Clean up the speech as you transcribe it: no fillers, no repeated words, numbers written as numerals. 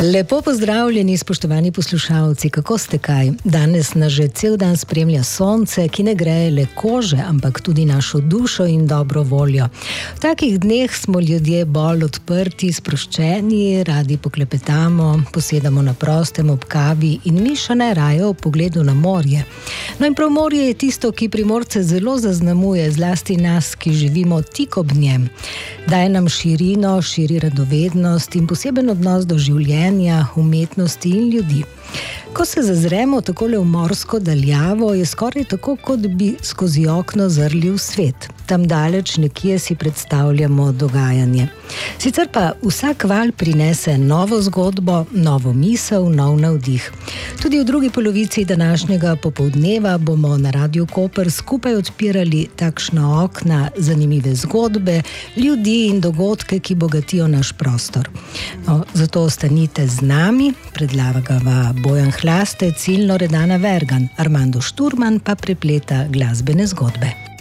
Lepo pozdravljeni, spoštovani poslušalci, kako ste kaj? Danes nas že cel dan spremlja sonce, ki ne greje le kože, ampak tudi našo dušo in dobro voljo. V takih dneh smo ljudje bolj odprti, sproščeni, radi poklepetamo, posedamo na prostem ob kavi in mi še ne raje ob pogledu na morje. No in prav morje je tisto, ki Primorce zelo zaznamuje, zlasti nas, ki živimo tik ob njem. Daje nam širino, širi radovednost in poseben odnos do življenja, umetnosti in ljudi. Ko se zazremo takole v morsko daljavo, je skoraj tako, kot bi skozi okno zrli v svet. Tam daleč nekje si predstavljamo dogajanje. Sicer pa vsak val prinese novo zgodbo, novo misel, nov navdih. Tudi v drugi polovici današnjega popoldneva bomo na Radiu Koper skupaj odpirali takšna okna, zanimive zgodbe, ljudi in dogodke, ki bogatijo naš prostor. No, zato ostanite z nami, predlagava Bojan Hlaste, ciljno Redana Vergan, Armando Šturman pa prepleta glasbene zgodbe.